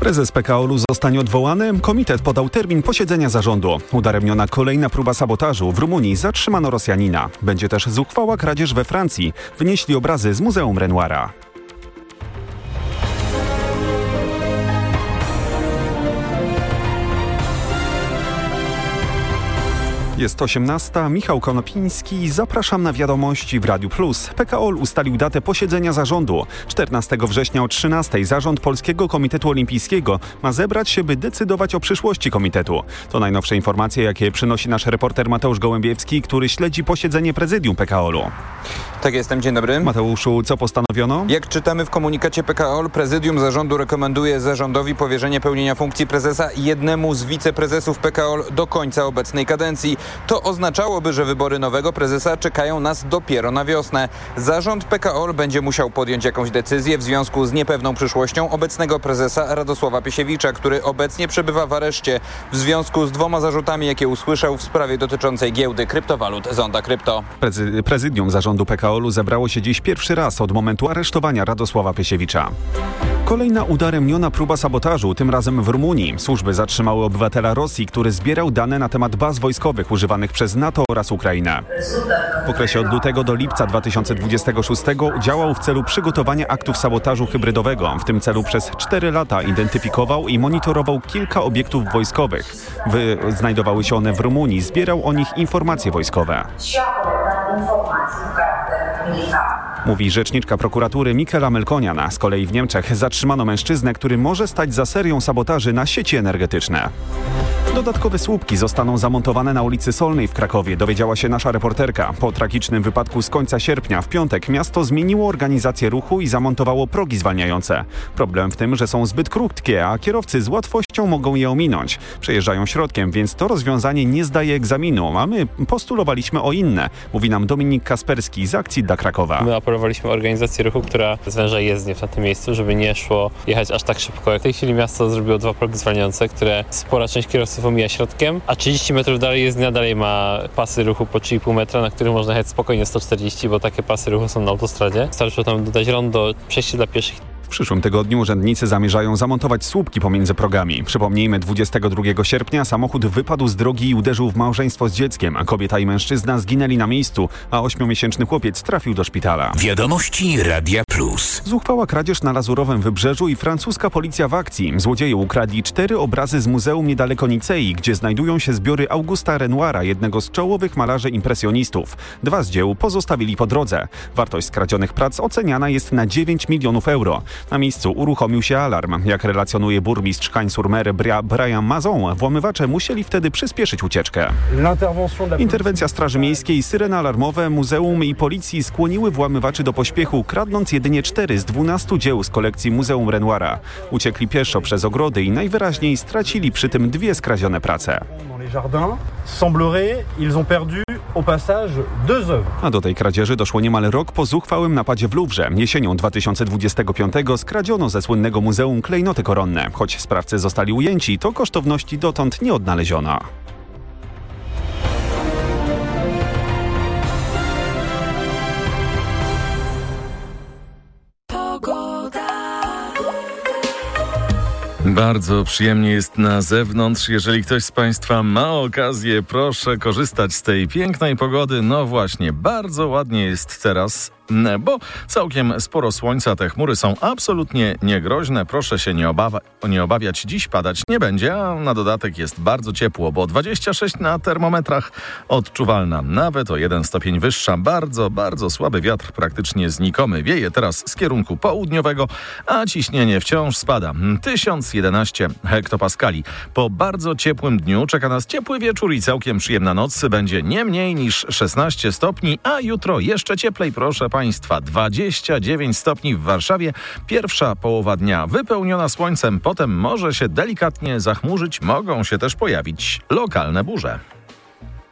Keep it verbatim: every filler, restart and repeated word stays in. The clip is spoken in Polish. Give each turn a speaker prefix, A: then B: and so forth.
A: Prezes P K O-lu zostanie odwołany. Komitet podał termin posiedzenia zarządu. Udaremniona kolejna próba sabotażu. W Rumunii zatrzymano Rosjanina. Będzie też zuchwała kradzież we Francji. Wynieśli obrazy z Muzeum Renoira. Jest osiemnasta. Michał Konopiński. Zapraszam na wiadomości w Radiu Plus. P K O L ustalił datę posiedzenia zarządu. czternastego września o trzynastej zarząd Polskiego Komitetu Olimpijskiego ma zebrać się, by decydować o przyszłości komitetu. To najnowsze informacje, jakie przynosi nasz reporter Mateusz Gołębiewski, który śledzi posiedzenie prezydium P K O L-u.
B: Tak jestem, dzień dobry.
A: Mateuszu, co postanowiono?
B: Jak czytamy w komunikacie P K O L, prezydium zarządu rekomenduje zarządowi powierzenie pełnienia funkcji prezesa jednemu z wiceprezesów P K O L do końca obecnej kadencji. To oznaczałoby, że wybory nowego prezesa czekają nas dopiero na wiosnę. Zarząd P K O L będzie musiał podjąć jakąś decyzję w związku z niepewną przyszłością obecnego prezesa Radosława Piesiewicza, który obecnie przebywa w areszcie w związku z dwoma zarzutami, jakie usłyszał w sprawie dotyczącej giełdy kryptowalut Zonda Krypto.
A: Prezy- prezydium zarządu P K O L-u zebrało się dziś pierwszy raz od momentu aresztowania Radosława Piesiewicza. Kolejna udaremniona próba sabotażu, tym razem w Rumunii. Służby zatrzymały obywatela Rosji, który zbierał dane na temat baz wojskowych używanych przez NATO oraz Ukrainę. W okresie od lutego do lipca dwa tysiące dwudziestego szóstego działał w celu przygotowania aktów sabotażu hybrydowego. W tym celu przez cztery lata identyfikował i monitorował kilka obiektów wojskowych. Wy- znajdowały się one w Rumunii. Zbierał o nich informacje wojskowe. Mówi rzeczniczka prokuratury Michaela Melkonian. Z kolei w Niemczech zatrzymano mężczyznę, który może stać za serią sabotaży na sieci energetyczne. Dodatkowe słupki zostaną zamontowane na ulicy Solnej w Krakowie, dowiedziała się nasza reporterka. Po tragicznym wypadku z końca sierpnia w piątek miasto zmieniło organizację ruchu i zamontowało progi zwalniające. Problem w tym, że są zbyt krótkie, a kierowcy z łatwością mogą je ominąć. Przejeżdżają środkiem, więc to rozwiązanie nie zdaje egzaminu, a my postulowaliśmy o inne, mówi nam Dominik Kasperski z Akcji dla Krakowa.
C: My apelowaliśmy o organizację ruchu, która zwęża jezdnię na tym miejscu, żeby nie szło jechać aż tak szybko. W tej chwili miasto zrobiło dwa progi zwalniające, które spora część kierowców omija środkiem, a trzydzieści metrów dalej jezdnia dalej ma pasy ruchu po trzy i pół metra, na których można jechać spokojnie sto czterdzieści, bo takie pasy ruchu są na autostradzie. Starczy tam dodać rondo, przejście dla pieszych.
A: W przyszłym tygodniu urzędnicy zamierzają zamontować słupki pomiędzy progami. Przypomnijmy, dwudziestego drugiego sierpnia samochód wypadł z drogi i uderzył w małżeństwo z dzieckiem. Kobieta i mężczyzna zginęli na miejscu, a ośmiomiesięczny chłopiec trafił do szpitala.
D: Wiadomości Radia Plus.
A: Zuchwała kradzież na Lazurowym Wybrzeżu i francuska policja w akcji. Złodzieje ukradli cztery obrazy z muzeum niedaleko Nicei, gdzie znajdują się zbiory Augusta Renoira, jednego z czołowych malarzy impresjonistów. Dwa z dzieł pozostawili po drodze. Wartość skradzionych prac oceniana jest na dziewięć milionów euro. Na miejscu uruchomił się alarm. Jak relacjonuje burmistrz Cagnes-sur-Mer Brian Mazon, włamywacze musieli wtedy przyspieszyć ucieczkę. Interwencja Straży Miejskiej, syreny alarmowe, muzeum i policji skłoniły włamywaczy do pośpiechu, kradnąc jedynie cztery z dwunastu dzieł z kolekcji Muzeum Renoira. Uciekli pieszo przez ogrody i najwyraźniej stracili przy tym dwie skradzione prace. A do tej kradzieży doszło niemal rok po zuchwałym napadzie w Louvre. Jesienią dwa tysiące dwudziestego piątego skradziono ze słynnego muzeum klejnoty koronne. Choć sprawcy zostali ujęci, to kosztowności dotąd nie odnaleziono.
E: Bardzo przyjemnie jest na zewnątrz. Jeżeli ktoś z Państwa ma okazję, proszę korzystać z tej pięknej pogody. No właśnie, bardzo ładnie jest teraz, bo całkiem sporo słońca. Te chmury są absolutnie niegroźne. Proszę się nie, obawa- nie obawiać. Dziś padać nie będzie, a na dodatek jest bardzo ciepło, bo dwadzieścia sześć na termometrach, odczuwalna nawet o jeden stopień wyższa. Bardzo, bardzo słaby wiatr, praktycznie znikomy. Wieje teraz z kierunku południowego, a ciśnienie wciąż spada. tysiąc jedenaście hektopaskali. Po bardzo ciepłym dniu czeka nas ciepły wieczór i całkiem przyjemna noc. Będzie nie mniej niż szesnaście stopni, a jutro jeszcze cieplej, proszę Państwa. dwadzieścia dziewięć stopni w Warszawie. Pierwsza połowa dnia wypełniona słońcem, potem może się delikatnie zachmurzyć, mogą się też pojawić lokalne burze.